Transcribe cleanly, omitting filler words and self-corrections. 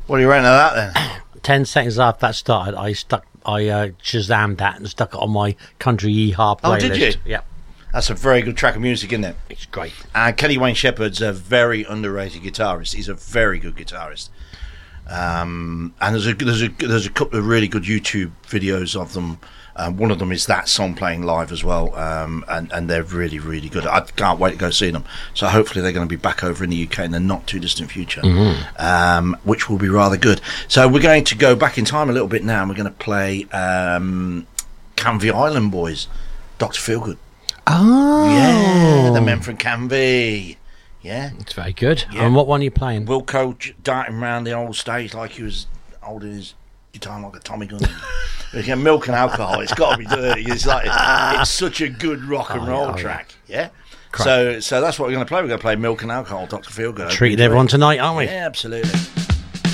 What are you rating of that then? 10 seconds after that started, I Shazammed that and stuck it on my country yeehaw playlist. Oh, did you? Yep. That's a very good track of music, isn't it? It's great. And Kelly Wayne Shepherd's a very underrated guitarist. He's a very good guitarist. And there's a couple of really good YouTube videos of them. One of them is that song playing live as well, and they're really, really good. I can't wait to go see them. So hopefully they're going to be back over in the UK in the not too distant future, which will be rather good. So we're going to go back in time a little bit now, and we're going to play Canvey Island Boys, Dr. Feelgood. Oh, yeah, the men from Canvey. Yeah, it's very good. Yeah. And what one are you playing? Wilco darting around the old stage like he was holding his guitar like a Tommy gun. We get milk and alcohol. It's got to be dirty. It's such a good rock and roll track. Yeah. So that's what we're going to play. We're going to play Milk and Alcohol, Dr. Feelgood. Treating everyone tonight, aren't we? Yeah, absolutely.